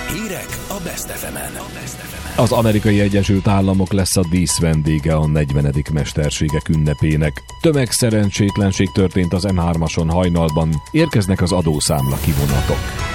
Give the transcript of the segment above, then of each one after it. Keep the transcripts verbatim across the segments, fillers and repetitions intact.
Hírek a Best ef emen. Az Amerikai Egyesült Államok lesz a díszvendége a negyvenedik mesterségek ünnepének. Tömegszerencsétlenség történt az em hármason hajnalban, érkeznek az adószámla kivonatok.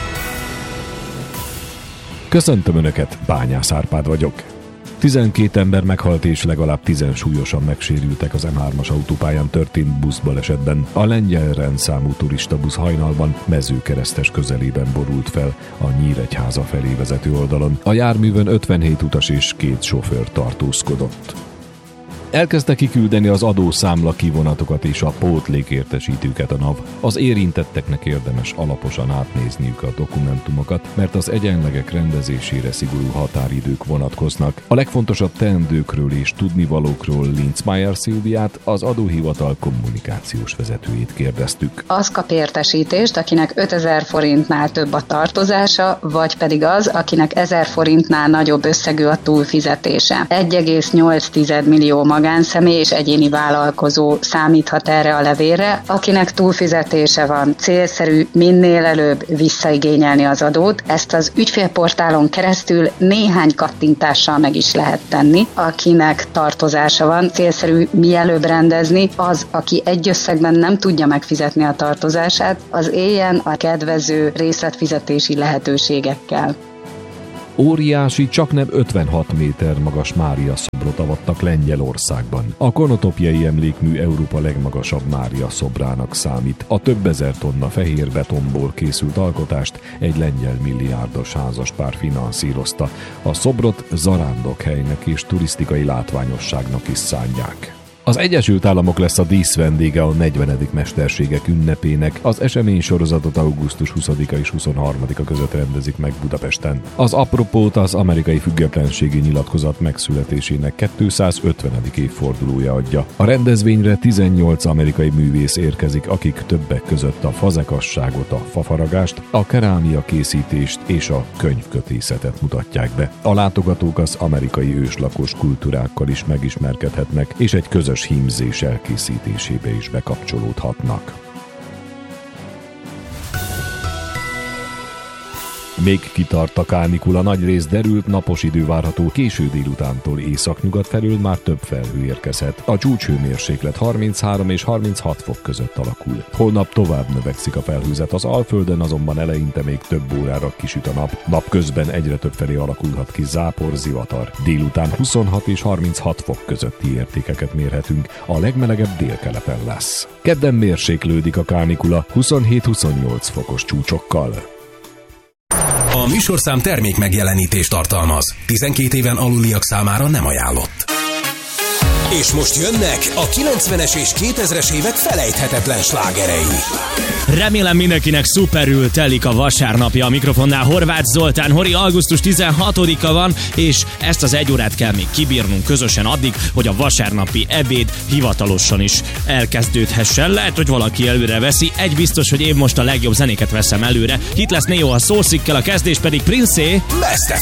Köszöntöm Önöket, Bányász Árpád vagyok. tizenkét ember meghalt és legalább tízen súlyosan megsérültek az em hármas autópályán történt buszbalesetben. A lengyel rendszámú turistabusz hajnalban Mezőkeresztes közelében borult fel a Nyíregyháza felé vezető oldalon. A járművön ötvenhét utas és két sofőr tartózkodott. Elkezdte kiküldeni az adószámla kivonatokat és a pótlékértesítőket a NAV. Az érintetteknek érdemes alaposan átnézniük a dokumentumokat, mert az egyenlegek rendezésére szigorú határidők vonatkoznak. A legfontosabb teendőkről és tudnivalókról Linzmeier Szilviát, az adóhivatal kommunikációs vezetőjét kérdeztük. Az kap értesítést, akinek ötezer forintnál több a tartozása, vagy pedig az, akinek ezer forintnál nagyobb összegű a túlfizetése. egy egész nyolc millió magánszemély és egyéni vállalkozó számíthat erre a levélre, akinek túlfizetése van. Célszerű minél előbb visszaigényelni az adót. Ezt az ügyfélportálon keresztül néhány kattintással meg is lehet tenni. Akinek tartozása van, célszerű mielőbb rendezni. Az, aki egy összegben nem tudja megfizetni a tartozását, az éljen a kedvező részletfizetési lehetőségekkel. Óriási, csaknem ötvenhat méter magas Mária szobrot avattak Lengyelországban. A konotopjai emlékmű Európa legmagasabb Mária szobrának számít. A több ezer tonna fehér betonból készült alkotást egy lengyel milliárdos házaspár finanszírozta. A szobrot zarándokhelynek és turisztikai látványosságnak is szánják. Az Egyesült Államok lesz a díszvendége a negyvenedik mesterségek ünnepének. Az esemény sorozatot augusztus huszadika és huszonharmadika között rendezik meg Budapesten. Az apropót az amerikai függetlenségi nyilatkozat megszületésének kétszázötvenedik évfordulója adja. A rendezvényre tizennyolc amerikai művész érkezik, akik többek között a fazekasságot, a fafaragást, a kerámia készítést és a könyvkötészetet mutatják be. A látogatók az amerikai őslakos kultúrákkal is megismerkedhetnek, és egy közös hímzés elkészítésébe is bekapcsolódhatnak. Még kitart a kánikula, nagyrészt derült, napos idő várható, késő délutántól északnyugat felől már több felhő érkezhet. A csúcshőmérséklet harminchárom és harminchat fok között alakul. Holnap tovább növekszik a felhőzet, az Alföldön azonban eleinte még több órára kisüt a nap. Napközben egyre több felé alakulhat ki zápor, zivatar. Délután huszonhat és harminchat fok közötti értékeket mérhetünk, a legmelegebb délkeleten lesz. Kedden mérséklődik a kánikula huszonhét-huszonnyolc fokos csúcsokkal. A műsorszám termék megjelenítést tartalmaz. tizenkét éven aluliak számára nem ajánlott. És most jönnek a kilencvenes és kétezres évek felejthetetlen slágerei. Remélem mindenkinek szuperül telik a vasárnapja. A mikrofonnál Horváth Zoltán. Hori, augusztus tizenhatodika van, és ezt az egy órát kell még kibírnunk közösen addig, hogy a vasárnapi ebéd hivatalosan is elkezdődhessen. Lehet, hogy valaki előre veszi. Egy biztos, hogy én most a legjobb zenéket veszem előre. Itt lesz Neo a Soulsickkel, a kezdés pedig Prince. Best ef